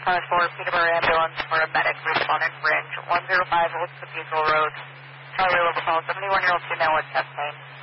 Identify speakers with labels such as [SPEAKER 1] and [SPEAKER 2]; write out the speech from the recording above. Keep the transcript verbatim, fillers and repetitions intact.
[SPEAKER 1] Call for Peterborough ambulance for a medic respondent range one zero five Old Cathedral Road. Charlie Local Call, seventy-one-year-old female with chest pain.